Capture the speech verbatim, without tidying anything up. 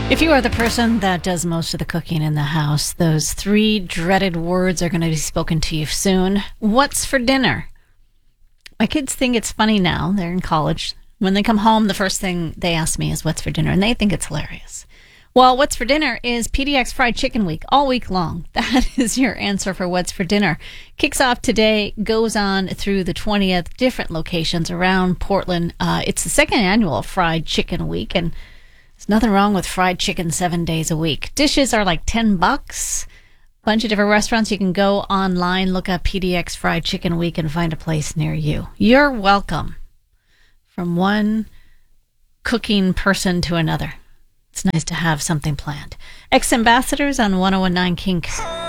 If you are the person that does most of the cooking in the house, those three dreaded words are going to be spoken to you soon. What's for dinner? My kids think it's funny now. They're in college. When they come home, the first thing they ask me is, what's for dinner? And they think it's hilarious. Well, what's for dinner is P D X Fried Chicken Week, all week long. That is your answer for what's for dinner. Kicks off today, goes on through the twentieth, different locations around Portland. Uh, it's the second annual Fried Chicken Week, and there's nothing wrong with fried chicken seven days a week. Dishes are like ten bucks. Bunch of different restaurants. You can go online, look up P D X Fried Chicken Week and find a place near you. You're welcome. From one cooking person to another. It's nice to have something planned. Ex-Ambassadors on one oh one nine Kink.